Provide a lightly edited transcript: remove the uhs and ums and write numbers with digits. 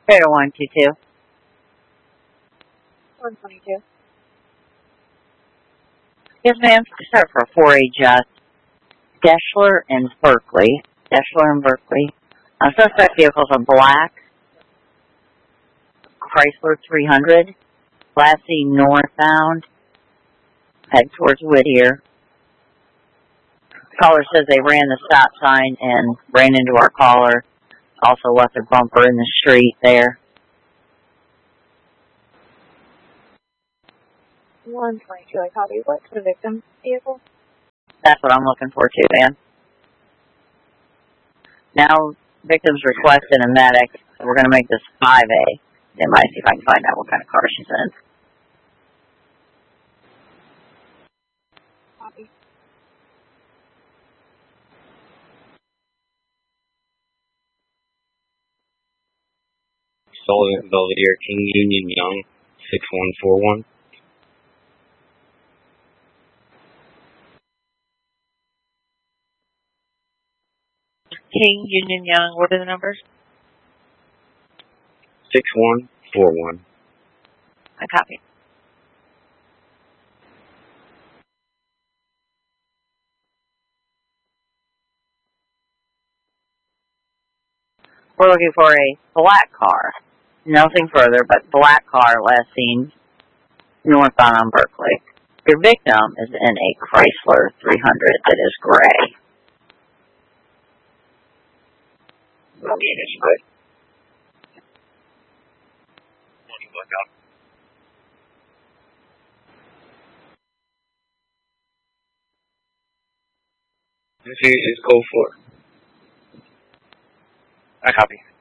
Toyota 122. 122. Yes, ma'am. Start for 4A Just. Deschler and Berkeley. Suspect vehicles are black. Chrysler 300. Last seen northbound. Head towards Whittier. Caller says they ran the stop sign and ran into our caller. Also left a bumper in the street there. 122, I copy. What's the victim's vehicle? That's what I'm looking for too, man. Now, victim's requesting a medic. We're going to make this 5A. Then might see if I can find out what kind of car she's in. Copy. Sullivan Belvedere, King Union Young, 6141. King, Union, Young, what are the numbers? 6141. I copy. We're looking for a black car. Nothing further, but black car last seen northbound on Berkeley. Your victim is in a Chrysler 300 that is gray. It's good. This is code 4. I copy.